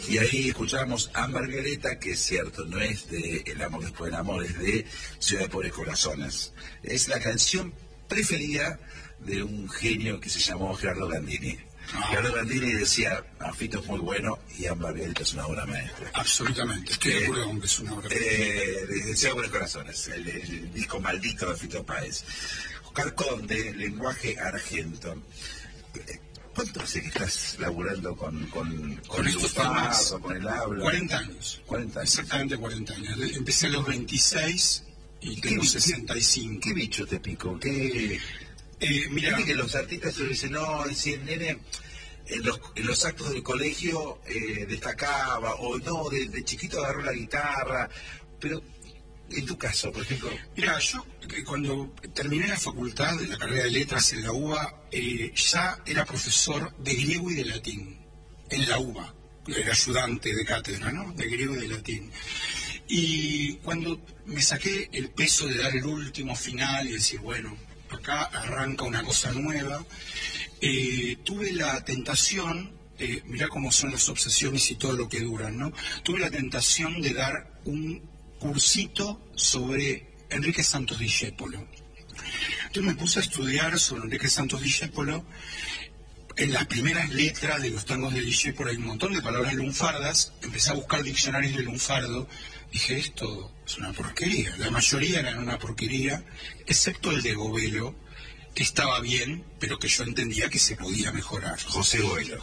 Y ahí escuchábamos Ámbar Violeta, que es cierto, no es de El amor después del amor, es de Ciudad de Pobres Corazones. Es la canción preferida de un genio que se llamó Gerardo Gandini. Gerardo Gandini decía, Fito es muy bueno y Ámbar Violeta es una obra maestra. Absolutamente, estoy de acuerdo con que es una obra maestra. De Ciudad de Pobres Corazones, el disco maldito de Fito Páez. Oscar Conde, Lenguaje Argento. ¿Cuánto hace que estás laburando con estos temas? Con el habla? 40 años. 40 años. Exactamente 40 años. Empecé a los 26 y tengo 65. ¿Qué bicho te picó? ¿Qué...? Mira que los artistas se dicen, no, decir, nene, en los actos del colegio destacaba, o no, de chiquito agarró la guitarra, pero en tu caso, por ejemplo... Mira, yo cuando terminé la facultad, la carrera de letras en la UBA, ya era profesor de griego y de latín, en la UBA, era ayudante de cátedra, ¿no?, de griego y de latín. Y cuando me saqué el peso de dar el último final y decir, bueno, acá arranca una cosa nueva, tuve la tentación, mirá cómo son las obsesiones y todo lo que duran, ¿no? Tuve la tentación de dar un cursito sobre Enrique Santos Discépolo. Entonces me puse a estudiar sobre Enrique Santos Discépolo. En las primeras letras de los tangos de Discépolo hay un montón de palabras lunfardas. Empecé a buscar diccionarios de lunfardo. Dije, esto es una porquería. La mayoría eran una porquería, excepto el de Govelo, que estaba bien, pero que yo entendía que se podía mejorar. José Govelo.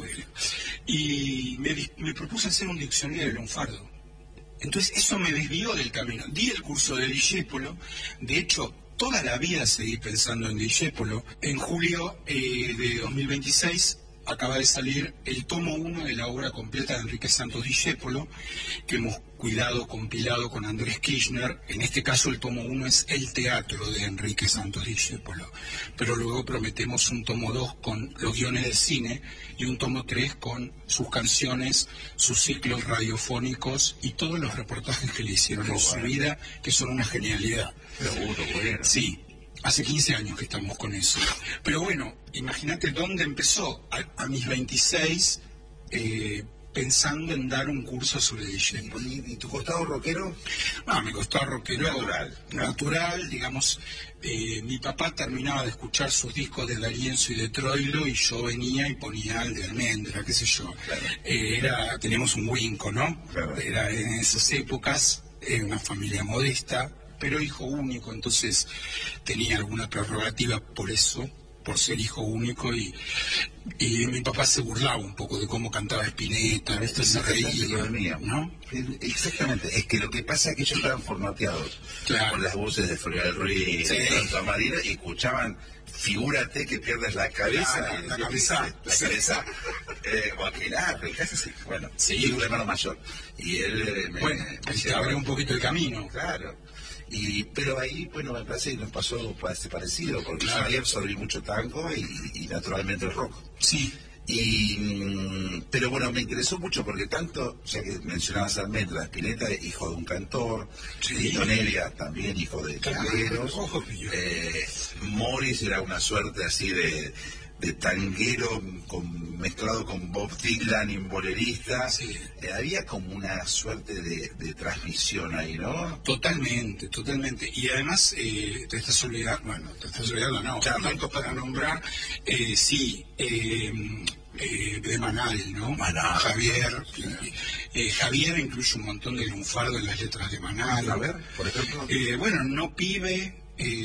Y me propuse hacer un diccionario de lunfardo. Entonces eso me desvió del camino. Di el curso de Discépolo, de hecho toda la vida seguí pensando en Discépolo. En julio de 2026 acaba de salir el tomo 1 de la obra completa de Enrique Santos Discépolo, que hemos cuidado, compilado con Andrés Kirchner. En este caso el tomo 1 es el teatro de Enrique Santos Discépolo, pero luego prometemos un tomo 2 con los guiones del cine y un tomo 3 con sus canciones, sus ciclos radiofónicos y todos los reportajes que le hicieron en su vida, que son una genialidad. Bueno. Sí. Hace 15 años que estamos con eso. Pero bueno, imagínate dónde empezó. A mis 26, pensando en dar un curso sobre Discépolo. ¿Y tu costado rockero? No, mi costado rockero natural, digamos. Mi papá terminaba de escuchar sus discos de D'Arienzo y de Troilo y yo venía y ponía el de Almendra, qué sé yo. Claro. Teníamos un Winco, ¿no? Claro. Era en esas épocas, una familia modesta, pero hijo único, entonces tenía alguna prerrogativa por eso, por ser hijo único, y mi papá se burlaba un poco de cómo cantaba Spinetta, ¿viste? Se reía, ¿no? Exactamente, es que lo que pasa es que ellos estaban formateados con las voces de Florial Ruiz, de Santa Marina, y escuchaban, figúrate que pierdes la cabeza, la cabeza, o aquel casi, bueno, sí, y un hermano mayor, y él te abrió un poquito el camino. Claro. Pero ahí, bueno, me parece que nos pasó parecido, porque yo ahí absorbí mucho tango y naturalmente el rock. Sí. Pero bueno, me interesó mucho porque tanto, ya que mencionabas a Almendra, Spinetta, hijo de un cantor, sí. Tonelia, también hijo de tangueros, Morris era una suerte así de tanguero mezclado con Bob Dylan y un bolerista. Sí. Había como una suerte de transmisión ahí, ¿no? Totalmente. Y además, te estás olvidando, no, claro, tanto para nombrar, de Manal, ¿no? Manal. Javier incluye un montón de lunfardo en las letras de Manal. A ver, por ejemplo. No pibe,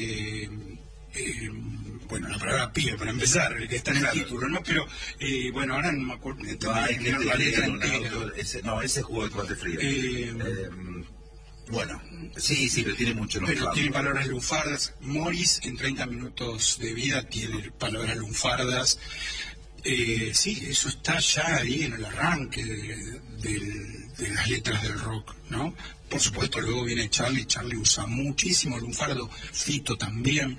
la palabra pibe para empezar, el que está en el título, ¿no? Pero, ahora no me acuerdo. La letra entera. Ese jugó el Cuate Frío. Sí, pero tiene mucho lunfardo. Pero tiene palabras lunfardas. Morris, en 30 minutos de vida, tiene palabras lunfardas. Eso está ya ahí en el arranque de las letras del rock, ¿no? Por supuesto, luego viene Charlie usa muchísimo lunfardo, Fito también.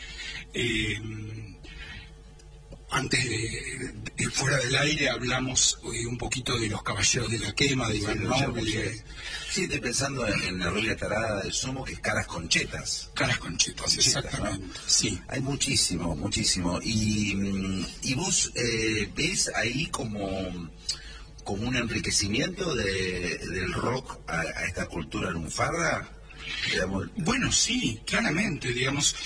Antes de fuera del aire hablamos un poquito de los Caballeros de la Quema, de Iván Noble. Sí, estoy pensando en la rubia tarada del Sumo, que es Caras Conchetas. Caras Conchetas, exactamente. ¿No? Sí. Hay muchísimo. Y vos ves ahí como como un enriquecimiento del rock a esta cultura lunfarda? Digamos. Bueno, sí, claramente, digamos,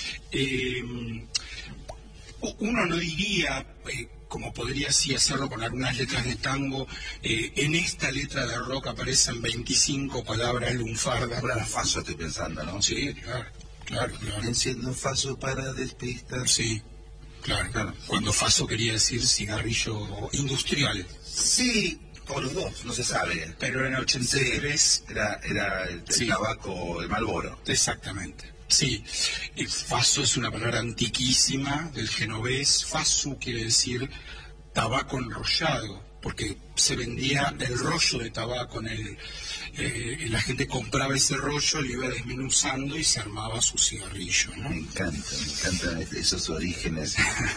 uno no diría, como podría sí hacerlo con algunas letras de tango, en esta letra de rock aparecen 25 palabras lunfardas. Ahora faso estoy pensando, ¿no? Sí, claro. Enciendo un faso para despistar. Sí, claro. Cuando faso quería decir cigarrillo industrial. Sí, o los dos, no se sabe. Pero en el 83... Sí, era el tabaco, el Marlboro. Exactamente. Sí, faso es una palabra antiquísima del genovés. Fasu quiere decir tabaco enrollado, porque se vendía el rollo de tabaco la gente compraba ese rollo, lo iba desmenuzando y se armaba su cigarrillo, ¿no? Me encantan esos orígenes.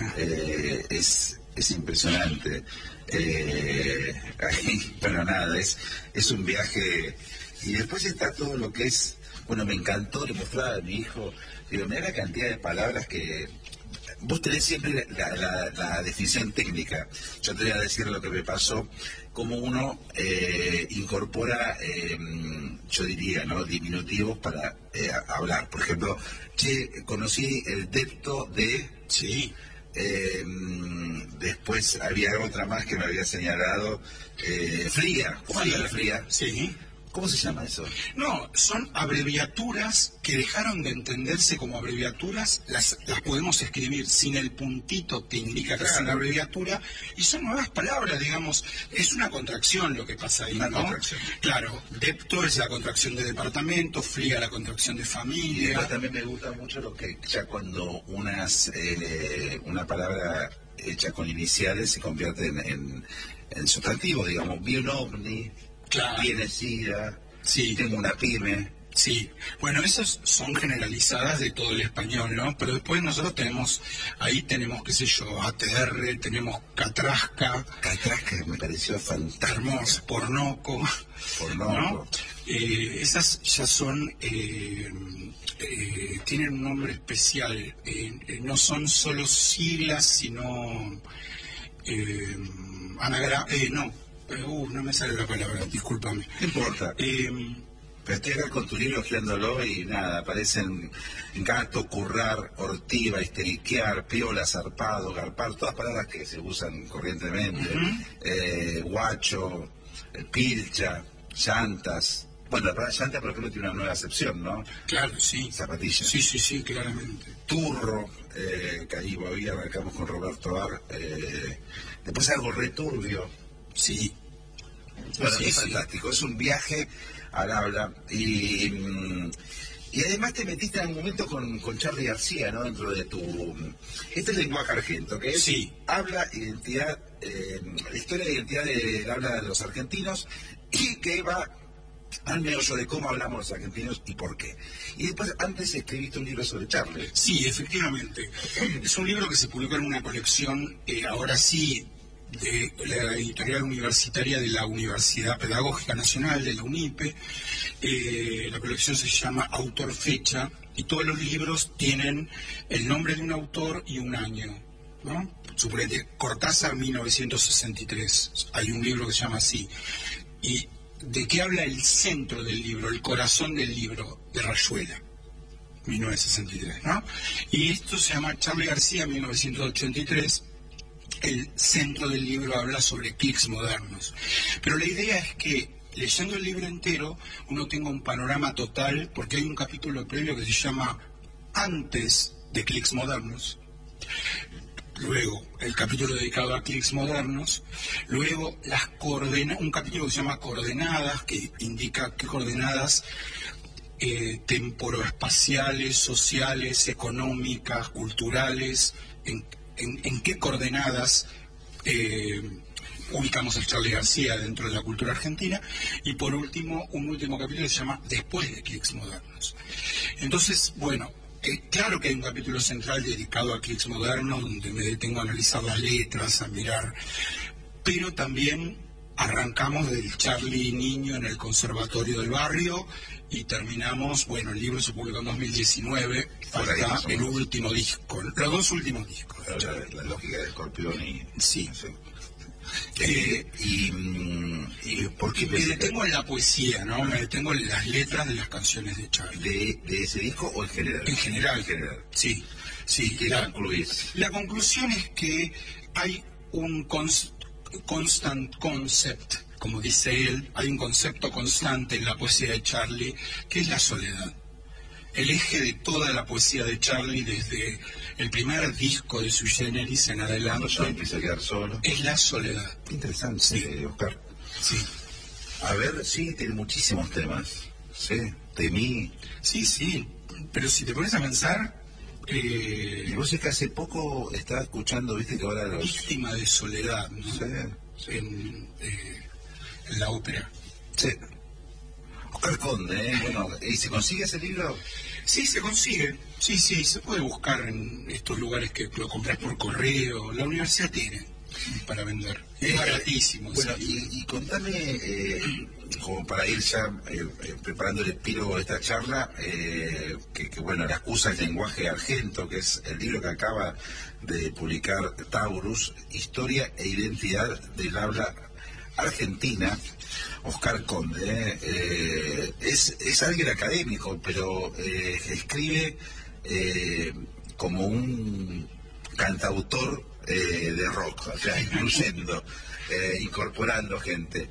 Es impresionante. Bueno, nada, es un viaje. Y después está todo lo que es. Bueno, me encantó, le mostraba a mi hijo, digo, mira la cantidad de palabras que... Vos tenés siempre la definición técnica. Yo te voy a decir lo que me pasó, cómo uno incorpora, yo diría, ¿no?, diminutivos para hablar. Por ejemplo, conocí el depto de... Sí. Después había otra más que me había señalado, fría. ¿Cómo anda la fría? Sí. ¿Cómo se llama eso? No, son abreviaturas que dejaron de entenderse como abreviaturas, las podemos escribir sin el puntito que indica que es una abreviatura, y son nuevas palabras, digamos, es una contracción lo que pasa ahí, ¿no? Contracción. Claro, depto es la contracción de departamento, fría la contracción de familia. Y después también me gusta mucho lo que ya cuando una palabra hecha con iniciales se convierte en sustantivo, digamos, vi un ovni. Claro. Tiene SIDA, sí. Tengo una pyme. Sí, bueno, esas son generalizadas de todo el español, ¿no? Pero después nosotros tenemos, qué sé yo, ATR, tenemos Catrasca. Catrasca me pareció fantástico. Hermoso, Pornoco. ¿No? Esas ya son, tienen un nombre especial, no son solo siglas, sino no me sale la palabra, discúlpame. No importa. Pero estoy acá con tu libro girándolo y nada, aparecen gato, currar, ortiva, histeriquear, piola, zarpado, garpar, todas palabras que se usan corrientemente. Guacho, pilcha, llantas. Bueno, la palabra llanta, por ejemplo, tiene una nueva acepción, ¿no? Claro, sí. Zapatilla. Sí, claramente. Turro, que ahí hoy arrancamos con Roberto Ar. Después algo returbio. Sí. Bueno, es fantástico, es un viaje al habla y además te metiste en un momento con Charly García, ¿no? Dentro de tu... Este es el lenguaje argento, que es habla, identidad, la historia de identidad del habla de los argentinos y que va al meollo de cómo hablamos los argentinos y por qué. Y después, antes escribiste un libro sobre Charly. Sí, efectivamente. Es un libro que se publicó en una colección, ahora sí, de la editorial universitaria de la Universidad Pedagógica Nacional, de la UNIPE. La colección se llama Autor Fecha y todos los libros tienen el nombre de un autor y un año, ¿no? Suponete, Cortázar, 1963. Hay un libro que se llama así. ¿Y de qué habla el centro del libro, el corazón del libro? De Rayuela, 1963, ¿no? Y esto se llama Charly García, 1983. El centro del libro habla sobre clics modernos. Pero la idea es que, leyendo el libro entero, uno tenga un panorama total, porque hay un capítulo previo que se llama Antes de clics modernos. Luego, el capítulo dedicado a clics modernos. Luego, un capítulo que se llama Coordenadas, que indica qué coordenadas temporoespaciales, sociales, económicas, culturales, en qué coordenadas ubicamos a Charly García dentro de la cultura argentina. Y por último, un último capítulo que se llama Después de clics modernos. Entonces, bueno, claro que hay un capítulo central dedicado a clics modernos, donde me detengo a analizar las letras, a mirar, pero también arrancamos del Charly niño en el conservatorio del barrio y terminamos, bueno, el libro se publicó en 2019, falta el último disco, los dos últimos discos. La lógica de Escorpión y... Sí. Y ¿Por qué? Me detengo en la poesía, ¿no? Me detengo en las letras de las canciones de Charlie. ¿De ese disco o en general? En general. En general. Sí, sí. ¿Qué concluís? La conclusión es que hay un constant concept, como dice él, hay un concepto constante en la poesía de Charlie, que es la soledad. El eje de toda la poesía de Charlie, desde el primer disco de Sui Generis en adelante, Cuando ya empieza a quedar solo, es la soledad. Interesante, Sí. Oscar. Sí. A ver, sí, tiene muchísimos temas. Sí, de mí. Sí, pero si te pones a pensar, Y vos es que hace poco estaba escuchando, viste que ahora los... víctima de soledad, ¿no? Sí. En la ópera. Sí. Oscar Conde, bueno, ¿y se consigue ese libro? Sí, se consigue. Sí, se puede buscar en estos lugares que lo compras por correo. La universidad tiene para vender. Es baratísimo. Bueno, y contame, como para ir ya preparando el epílogo de esta charla, que bueno, la excusa del lenguaje argento, que es el libro que acaba de publicar Taurus, Historia e Identidad del Habla Argentina. Oscar Conde es alguien académico, pero escribe como un cantautor de rock, o sea, incluyendo, incorporando gente.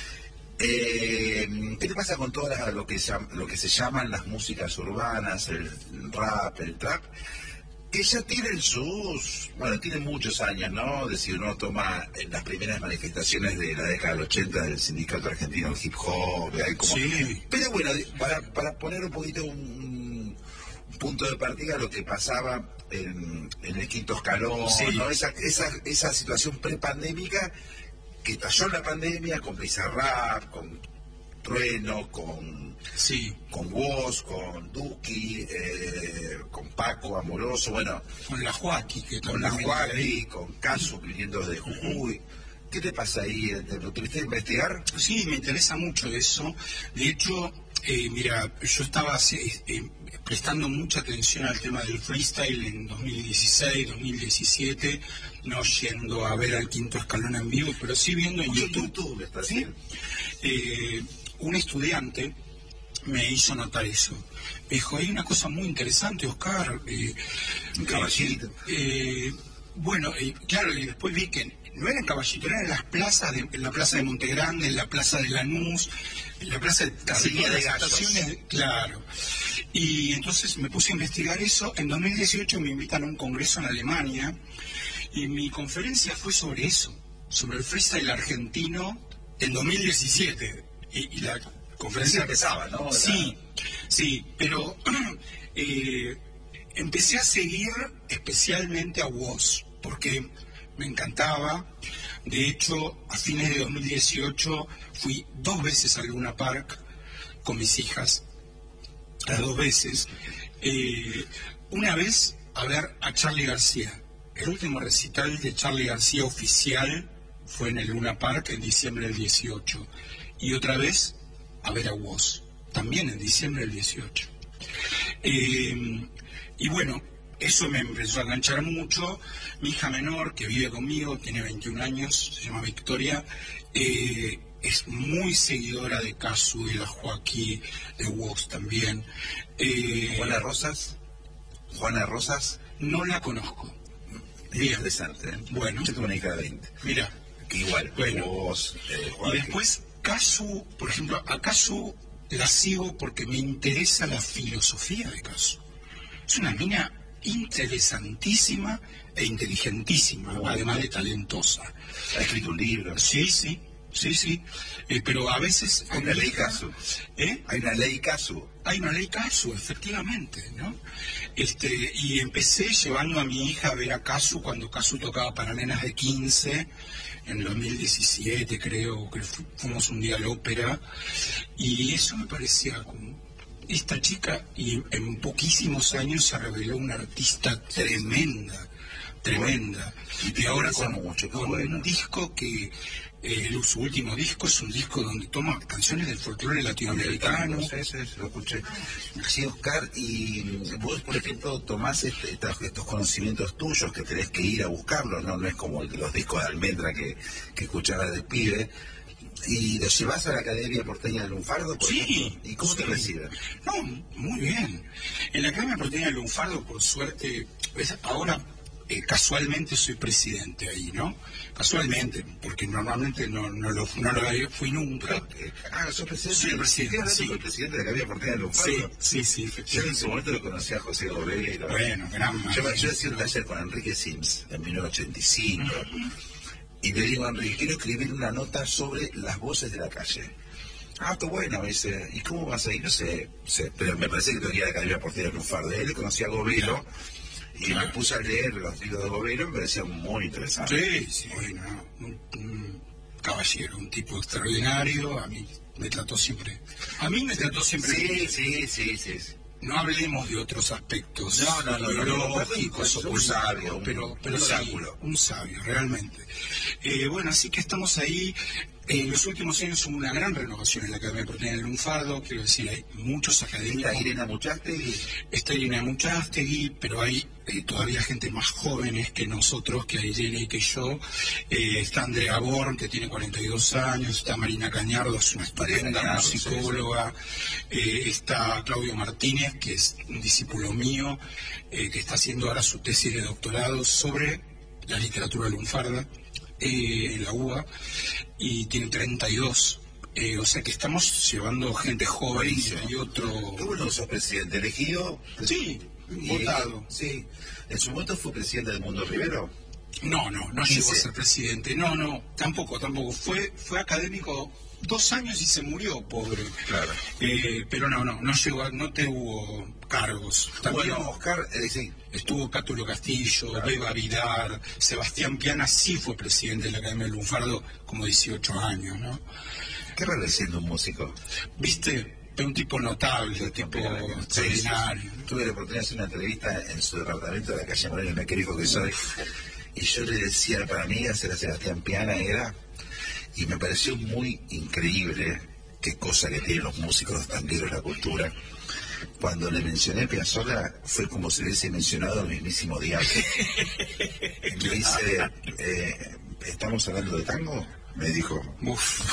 ¿Qué te pasa con todas lo que se llaman las músicas urbanas, el rap, el trap? Que ya tienen tienen muchos años, ¿no? Es decir, uno toma las primeras manifestaciones de la década del 80 del Sindicato Argentino del Hip Hop, hay como... Sí. Pero bueno, para poner un poquito un punto de partida lo que pasaba en el quinto escalón, sí, ¿no? Esa situación prepandémica que estalló en la pandemia con Bizarrap, con Trueno, con Woz, con Duki, con Paco Amoroso, bueno, con la Joaquí, con Casu viniendo de Jujuy. ¿Qué te pasa ahí? ¿Lo tuviste que investigar? Sí, me interesa mucho eso. De hecho, mira, yo estaba prestando mucha atención al tema del freestyle en 2016, 2017, no yendo a ver al quinto escalón en vivo, pero sí viendo en YouTube. ¿Sí? Un estudiante me hizo notar eso. Me dijo, hay una cosa muy interesante, Oscar. Un caballito. Bueno, claro, y después vi que no era en Caballito, era en las plazas, en la plaza de Montegrande, en la plaza de Lanús, en la plaza de casi todas las estaciones, claro. Y entonces me puse a investigar eso. En 2018 me invitan a un congreso en Alemania y mi conferencia fue sobre eso, sobre el freestyle argentino en 2017. Y la conferencia empezaba, ¿no? Sí, pero empecé a seguir especialmente a Woz, porque me encantaba. De hecho, a fines de 2018 fui 2 veces al Luna Park con mis hijas, las 2 veces. Una vez a ver a Charly García. El último recital de Charly García oficial fue en el Luna Park en diciembre del 18. Y otra vez a ver a Woz, también en diciembre del 18. Y bueno, eso me empezó a enganchar mucho. Mi hija menor, que vive conmigo, tiene 21 años, se llama Victoria, es muy seguidora de Casu, de la Joaquí, de Woz también. ¿Juana Rosas? No la conozco. Bien. Interesante, ¿eh? Bueno. Yo tengo una hija de 20. Mira. Que igual, bueno. Woz, y después, Casu, por ejemplo, a Casu la sigo porque me interesa la filosofía de Casu. Es una mina interesantísima e inteligentísima, además de talentosa. Ha escrito un libro. Sí. Pero a veces... Hay una ley Casu. Hay una ley Casu. Hay una ley Casu, efectivamente, ¿no? Y empecé llevando a mi hija a ver a Casu cuando Casu tocaba para nenas de 15, en 2017 creo, que fuimos un día a la ópera, y eso me parecía como... Esta chica, y en poquísimos años se reveló una artista tremenda. Y ahora con un disco que... su último disco es un disco donde toma canciones del folclore latinoamericano. Sí, lo escuché. Sí, Oscar, y vos, por ejemplo, tomás estos conocimientos tuyos que tenés que ir a buscarlos, no es como los discos de almendra que escuchabas de pibe. ¿Y lo llevas a la Academia Porteña del Lunfardo, por ejemplo? ¿Y cómo te reciben? No, muy bien. En la Academia Porteña del Lunfardo, por suerte, ahora casualmente soy presidente ahí, ¿no? Casualmente, porque normalmente no lo fui nunca. ¿Sos presidente? Soy el presidente, sí. ¿Soy el presidente de la Academia Porteña del Lunfardo? Sí, Yo en su momento lo conocí a José Gobelo. Bueno, gran maestro. Yo hacía un taller con Enrique Sims en 1985. Y le digo a Enrique, quiero escribir una nota sobre las voces de la calle. Ah, qué bueno, me dice, ¿y cómo vas a ir? No sé, pero me parece que tengo que ir a la Academia Porteña del Lunfardo. Él le conocía a Gobelo y me puse a leer los libros de Gobelo, me parecía muy interesante. Sí, bueno, un caballero, un tipo extraordinario, a mí me trató siempre. Sí. No hablemos de otros aspectos ideológicos o un sabio, pero sí, un sabio, realmente. Bueno, así que estamos ahí. En los últimos años hubo una gran renovación en la Academia Porteña del Lunfardo, quiero decir, hay muchos académicos. Está Irene Muchastegui, pero hay todavía gente más jóvenes que nosotros, que Irene y que yo. Está Andrea Born, que tiene 42 años, está Marina Cañardo, es una estupenda musicóloga, está Claudio Martínez, que es un discípulo mío, que está haciendo ahora su tesis de doctorado sobre la literatura lunfarda en la UBA, y tiene 32. O sea que estamos llevando gente joven y otro... ¿Tú no sos presidente elegido? Sí, votado. Sí. ¿En su momento fue presidente del Mundo Rivero? No llegó a ser presidente. No, tampoco. Fue académico 2 años y se murió, pobre. Claro. Pero no llegó, no tuvo cargos. También, bueno, Oscar, sí. Estuvo Cátulo Castillo, claro. Beba Vidar, Sebastián Piana sí fue presidente de la Academia del Lunfardo como 18 años, ¿no? ¿Qué raro siendo un músico? ¿Viste? Es un tipo notable, un tipo extraordinario. Sí. Tuve la oportunidad de hacer una entrevista en su departamento de la calle Moreno, me querido que soy, y yo le decía, para mí hacer a Sebastián Piana era, y me pareció muy increíble, qué cosa que tienen los músicos, los tangueros, la cultura. Cuando le mencioné a Piazzolla, fue como si le hubiese mencionado al mismísimo diablo. Y me dice, ¿estamos hablando de tango? Me dijo. Uf,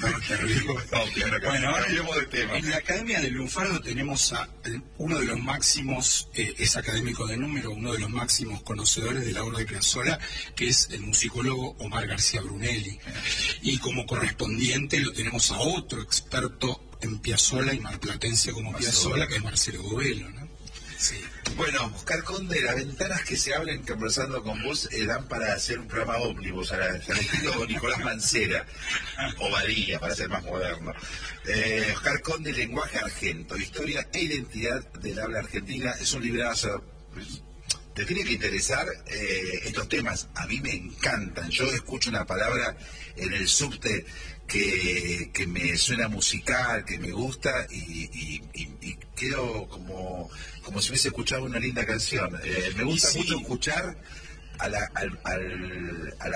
bueno, ahora iremos de tema. En la Academia del Lunfardo tenemos a uno de los máximos, es académico de número, uno de los máximos conocedores de la obra de Piazzolla, que es el musicólogo Omar García Brunelli. Y como correspondiente lo tenemos a otro experto en Piazzolla y marplatense como Piazzolla, que es Marcelo Gobelo, ¿no? Sí. Bueno, Oscar Conde, las ventanas que se abren conversando con vos dan para hacer un programa ómnibus al estilo Nicolás Mancera o Badía, para ser más moderno. Oscar Conde, Lenguaje Argento, Historia e Identidad del Habla Argentina, es un librazo. Te tiene que interesar estos temas. A mí me encantan. Yo escucho una palabra en el subte que me suena musical, que me gusta y quedo como si hubiese escuchado una linda canción. Me gusta mucho escuchar a la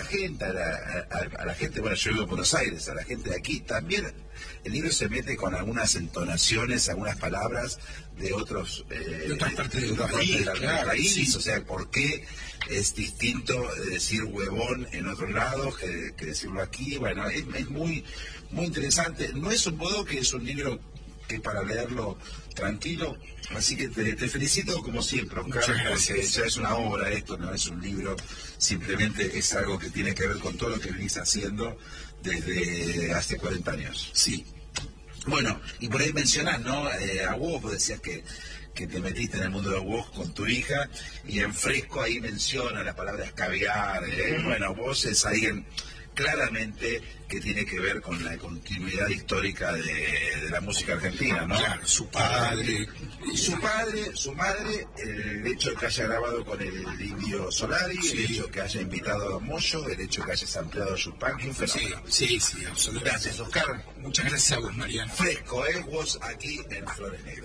gente, bueno, yo vivo en Buenos Aires, a la gente de aquí. También el libro se mete con algunas entonaciones, algunas palabras de otras partes del país, sí. O sea, ¿por qué es distinto decir huevón en otro lado que decirlo aquí? Bueno, es muy, muy interesante. No es un modo que es un libro que para leerlo tranquilo, así que te felicito como siempre, Oscar, porque ya es una obra esto, no es un libro, simplemente es algo que tiene que ver con todo lo que venís haciendo desde hace 40 años. Sí. Bueno, y por ahí mencionás, ¿no? A vos decías que te metiste en el mundo de vos con tu hija, y en Fresco ahí menciona la palabra escabiar, bueno, vos es alguien claramente que tiene que ver con la continuidad histórica de la música argentina, ¿no? Claro, su padre, su madre, el hecho de que haya grabado con el Indio Solari, sí. El hecho de que haya invitado a Moyo, el hecho de que hayas ampliado a Yupanqui, un fenómeno. Sí, absolutamente. Gracias, Oscar. Muchas gracias a vos, Mariano. Fresco, vos aquí en Flores Negras.